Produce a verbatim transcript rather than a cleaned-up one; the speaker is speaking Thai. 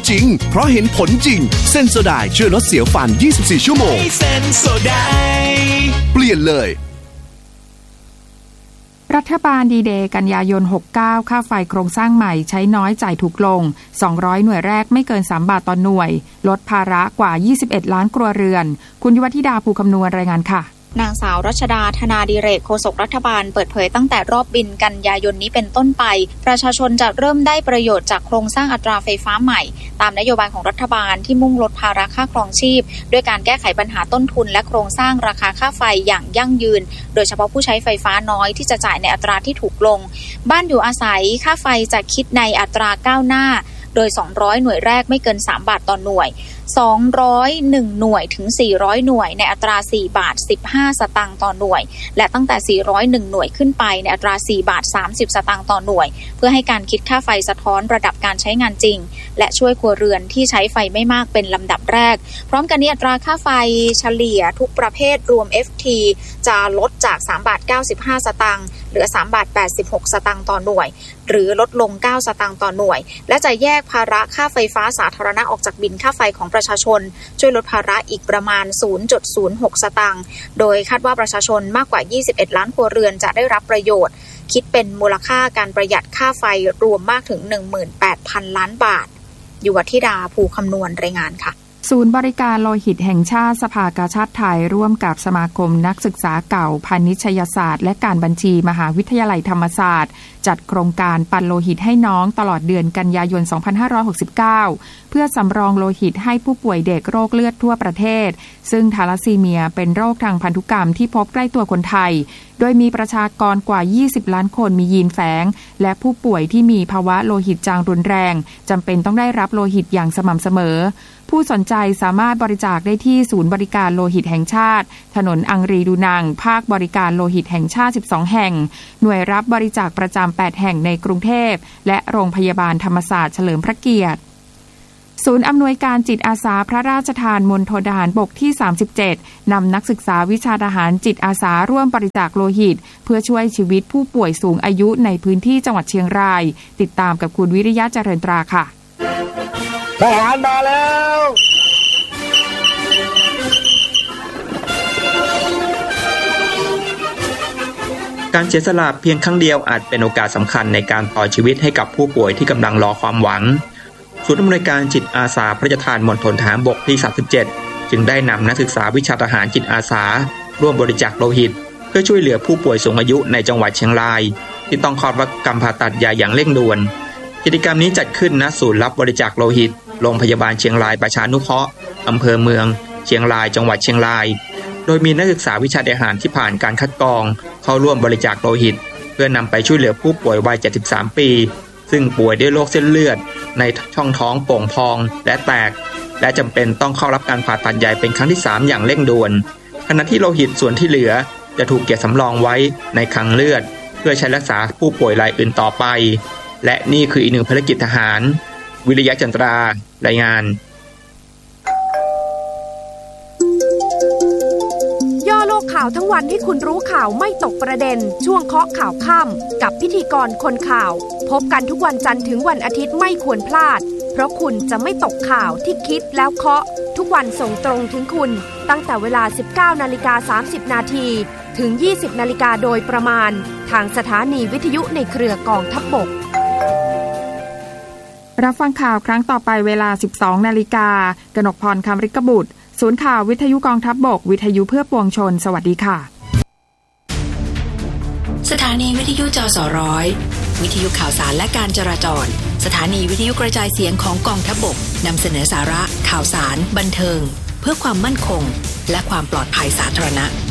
จริงเพราะเห็นผลจริงเซนโซไดช่วยลดเสียวฟันยี่สิบสี่ชั่วโมงเซนโซไดเปลี่ยนเลยรัฐบาลดีเดย์กันยายนหกสิบเก้าค่าไฟโครงสร้างใหม่ใช้น้อยจ่ายถูกลงสองร้อยหน่วยแรกไม่เกินสามบาทต่อหน่วยลดภาระกว่ายี่สิบเอ็ดล้านครัวเรือนคุณยุวธิดาภูคำนวณรายงานค่ะนางสาวรัชดาธนาดิเรกโฆษกรัฐบาลเปิดเผยตั้งแต่รอบบินกันยายนนี้เป็นต้นไปประชาชนจะเริ่มได้ประโยชน์จากโครงสร้างอัตราไฟฟ้าใหม่ตามนโยบายของรัฐบาลที่มุ่งลดภาระค่าครองชีพด้วยการแก้ไขปัญหาต้นทุนและโครงสร้างราคาค่าไฟอย่างยั่งยืนโดยเฉพาะผู้ใช้ไฟฟ้าน้อยที่จะจ่ายในอัตราที่ถูกลงบ้านอยู่อาศัยค่าไฟจะคิดในอัตราก้าวหน้าโดยสองร้อยหน่วยแรกไม่เกินสามบาทต่อหน่วยสองร้อยเอ็ดหน่วยถึงสี่ร้อยหน่วยในอัตราสี่บาทสิบห้าสตางค์ต่อหน่วยและตั้งแต่สี่ร้อยเอ็ดหน่วยขึ้นไปในอัตราสี่บาทสามสิบสตางค์ต่อหน่วยเพื่อให้การคิดค่าไฟสะท้อนระดับการใช้งานจริงและช่วยครัวเรือนที่ใช้ไฟไม่มากเป็นลำดับแรกพร้อมกันนี้อัตราค่าไฟเฉลี่ยทุกประเภทรวม เอฟ ที จะลดจากสามบาทเก้าสิบห้าสตางค์เหลือสามบาทแปดสิบหกสตางค์ต่อหน่วยหรือลดลงเก้าสตางค์ต่อหน่วยและจะแยกภาระค่าไฟฟ้าสาธารณะออกจากบิลค่าไฟของประชาชนช่วยลดภาระอีกประมาณ ศูนย์จุดศูนย์หกสตางค์โดยคาดว่าประชาชนมากกว่ายี่สิบเอ็ดล้านครัวเรือนจะได้รับประโยชน์คิดเป็นมูลค่าการประหยัดค่าไฟรวมมากถึง หนึ่งหมื่นแปดพันล้านบาทยุวธิดาภูคำนวณรายงานค่ะศูนย์บริการโลหิตแห่งชาติสภากาชาดไทยร่วมกับสมาคมนักศึกษาเก่าพาณิชยศาสตร์และการบัญชีมหาวิทยาลัยธรรมศาสตร์จัดโครงการปันโลหิตให้น้องตลอดเดือนกันยายนสองพันห้าร้อยหกสิบเก้าเพื่อสำรองโลหิตให้ผู้ป่วยเด็กโรคเลือดทั่วประเทศซึ่งทาลัสซีเมียเป็นโรคทางพันธุกรรมที่พบใกล้ตัวคนไทยโดยมีประชากรกว่ายี่สิบล้านคนมียีนแฝงและผู้ป่วยที่มีภาวะโลหิตจางรุนแรงจำเป็นต้องได้รับโลหิตอย่างสม่ำเสมอผู้สนใจสามารถบริจาคได้ที่ศูนย์บริการโลหิตแห่งชาติถนนอังรีดูนังภาคบริการโลหิตแห่งชาติสิบสองแห่งหน่วยรับบริจาคประจำแปดแห่งในกรุงเทพและโรงพยาบาลธรรมศาสตร์เฉลิมพระเกียรติศูนย์อำนวยการจิตอาสาพระราชทานมณฑลทหารบกที่สามสิบเจ็ดนำนักศึกษาวิชาทหารจิตอาสาร่วมบริจาคโลหิตเพื่อช่วยชีวิตผู้ป่วยสูงอายุในพื้นที่จังหวัดเชียงรายติดตามกับคุณวิริยะเจริญตราค่ะทหารมาแล้วการเสียสละเพียงครั้งเดียวอาจเป็นโอกาสสำคัญในการต่อชีวิตให้กับผู้ป่วยที่กำลังรอความหวังศูนย์อำนวยการจิตอาสาพระราชทานมณฑลทหารบกที่สามสิบเจ็ดจึงได้นำนักศึกษาวิชาทหารจิตอาสาร่วมบริจาคโลหิตเพื่อช่วยเหลือผู้ป่วยสูงอายุในจังหวัดเชียงรายที่ต้องเข้ารับการผ่าตัดใหญ่อย่างเร่งด่วนกิจกรรมนี้จัดขึ้นณศูนย์รับบริจาคโลหิตโรงพยาบาลเชียงรายประชานุเคราะห์อำเภอเมืองเชียงรายจังหวัดเชียงรายโดยมีนักศึกษาวิชาทหารที่ผ่านการคัดกรองเข้าร่วมบริจาคโลหิตเพื่อนำไปช่วยเหลือผู้ป่วยวัยเจ็ดสิบสามปีซึ่งป่วยด้วยโรคเส้นเลือดในช่องท้องโป่งพองและแตกและจำเป็นต้องเข้ารับการผ่าตัดใหญ่เป็นครั้งที่สามอย่างเร่งด่วนขณะที่โลหิตส่วนที่เหลือจะถูกเก็บสำรองไว้ในคลังเลือดเพื่อใช้รักษาผู้ป่วยรายอื่นต่อไปและนี่คืออีกหนึ่งภารกิจทหารวิริยะจันทรารายงานย่อโลกข่าวทั้งวันให้คุณรู้ข่าวไม่ตกประเด็นช่วงเคาะข่าวค่ำกับพิธีกรคนข่าวพบกันทุกวันจันทร์ถึงวันอาทิตย์ไม่ควรพลาดเพราะคุณจะไม่ตกข่าวที่คิดแล้วเคาะทุกวันส่งตรงถึงคุณตั้งแต่เวลา สิบเก้านาฬิกาสามสิบนาทีถึง ยี่สิบนาฬิกาโดยประมาณทางสถานีวิทยุในเครือกองทัพบกรับฟังข่าวครั้งต่อไปเวลา สิบสองนาฬิกากนกพรคำริกบุตรศูนย์ข่าววิทยุกองทัพบกวิทยุเพื่อปวงชนสวัสดีค่ะสถานีวิทยุจสร้อยวิทยุข่าวสารและการจราจรสถานีวิทยุกระจายเสียงของกองทัพบกนำเสนอสาระข่าวสารบันเทิงเพื่อความมั่นคงและความปลอดภัยสาธารณะ